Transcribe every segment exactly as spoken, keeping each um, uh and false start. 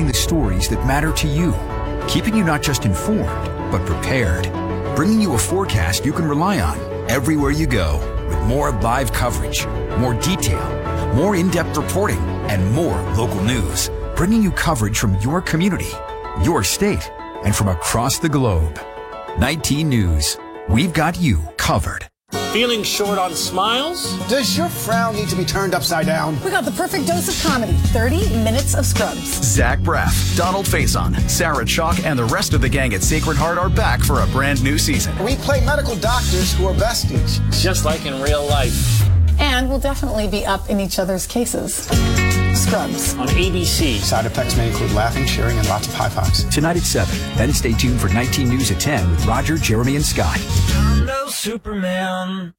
highlighting the stories that matter to you, keeping you not just informed, but prepared, bringing you a forecast you can rely on everywhere you go, with more live coverage, more detail, more in-depth reporting, and more local news, bringing you coverage from your community, your state, and from across the globe. nineteen News. We've got you covered. Feeling short on smiles? Does your frown need to be turned upside down? We got the perfect dose of comedy. thirty minutes of Scrubs. Zach Braff, Donald Faison, Sarah Chalk, and the rest of the gang at Sacred Heart are back for a brand new season. We play medical doctors who are besties. Just like in real life. And we'll definitely be up in each other's cases. Scrubs. On A B C. Side effects may include laughing, sharing, and lots of high fives. Tonight at seven. Then stay tuned for nineteen News at ten with Roger, Jeremy, and Scott. Hello, Superman.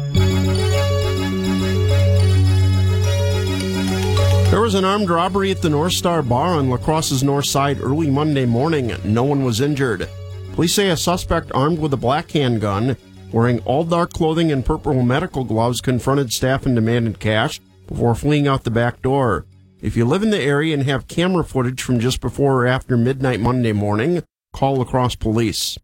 There was an armed robbery at the North Star Bar on La Crosse's north side early Monday morning. No one was injured. Police say a suspect armed with a black handgun, wearing all dark clothing and purple medical gloves, confronted staff and demanded cash before fleeing out the back door. If you live in the area and have camera footage from just before or after midnight Monday morning, call La Crosse Police.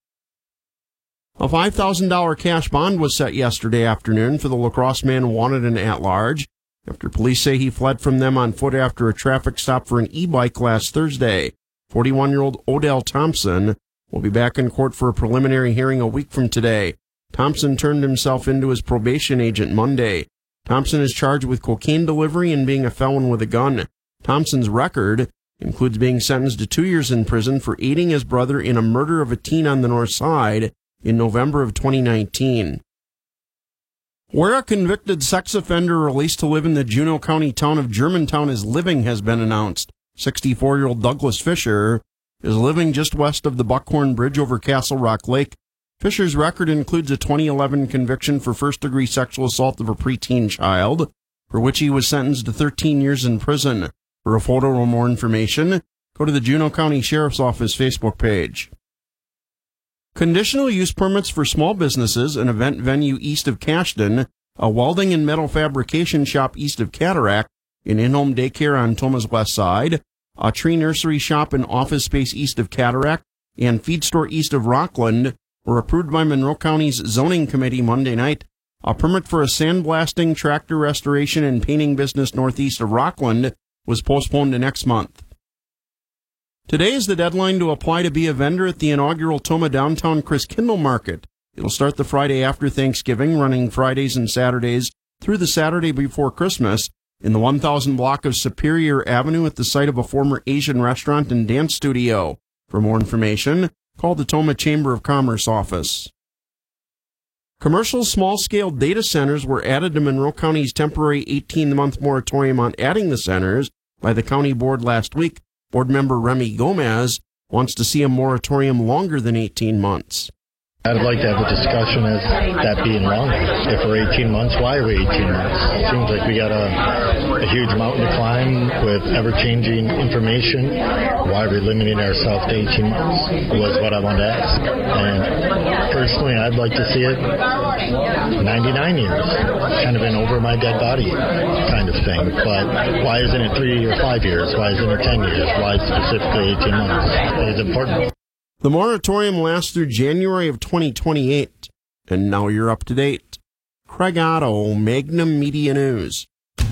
A five thousand dollars cash bond was set yesterday afternoon for the La Crosse man wanted and at large, after police say he fled from them on foot after a traffic stop for an e-bike last Thursday. forty-one-year-old Odell Thompson will be back in court for a preliminary hearing a week from today. Thompson turned himself into his probation agent Monday. Thompson is charged with cocaine delivery and being a felon with a gun. Thompson's record includes being sentenced to two years in prison for aiding his brother in a murder of a teen on the north side in November of twenty nineteen. Where a convicted sex offender released to live in the Juneau County town of Germantown is living has been announced. sixty-four-year-old Douglas Fisher is living just west of the Buckhorn Bridge over Castle Rock Lake. Fisher's record includes a twenty eleven conviction for first-degree sexual assault of a preteen child, for which he was sentenced to thirteen years in prison. For a photo or more information, go to the Juneau County Sheriff's Office Facebook page. Conditional use permits for small businesses, an event venue east of Cashton, a welding and metal fabrication shop east of Cataract, an in-home daycare on Toma's west side, a tree nursery shop and office space east of Cataract, and feed store east of Rockland were approved by Monroe County's zoning committee Monday night. A permit for a sandblasting, tractor restoration, and painting business northeast of Rockland was postponed to next month. Today is the deadline to apply to be a vendor at the inaugural Toma Downtown Chris Kindle Market. It'll start the Friday after Thanksgiving, running Fridays and Saturdays through the Saturday before Christmas in the one thousand block of Superior Avenue at the site of a former Asian restaurant and dance studio. For more information, call the Toma Chamber of Commerce office. Commercial small-scale data centers were added to Monroe County's temporary eighteen-month moratorium on adding the centers by the county board last week. Board member Remy Gomez wants to see a moratorium longer than eighteen months. I'd like to have a discussion as that being wrong. If we're eighteen months, why are we eighteen months? It seems like we got a, a huge mountain to climb with ever-changing information. Why are we limiting ourselves to eighteen months was what I wanted to ask. And personally, I'd like to see it ninety-nine years, kind of an over my dead body kind of thing. But why isn't it three or five years? Why isn't it ten years? Why specifically eighteen months? It's important. The moratorium lasts through January of twenty twenty-eight. And now you're up to date. Craig Otto, Magnum Media News.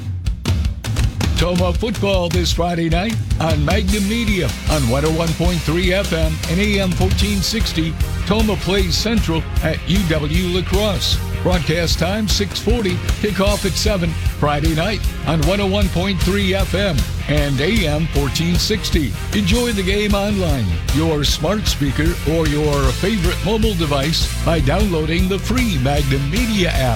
Toma football this Friday night on Magnum Media on one oh one point three F M and A M fourteen sixty. Toma plays Central at U W La Crosse. Broadcast time six forty. Kickoff at seven Friday night on one oh one point three F M and A M fourteen sixty. Enjoy the game online, your smart speaker, or your favorite mobile device by downloading the free Magnum Media app.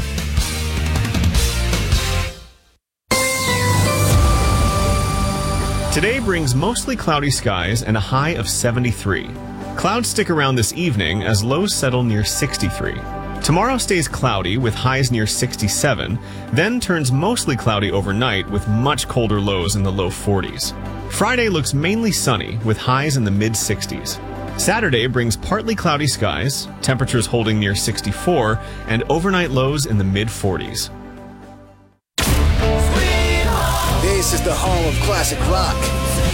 Today brings mostly cloudy skies and a high of seventy-three. Clouds stick around this evening as lows settle near sixty-three. Tomorrow stays cloudy with highs near sixty-seven, then turns mostly cloudy overnight with much colder lows in the low forties. Friday looks mainly sunny with highs in the mid-sixties. Saturday brings partly cloudy skies, temperatures holding near sixty-four, and overnight lows in the mid-forties. This is the home of classic rock.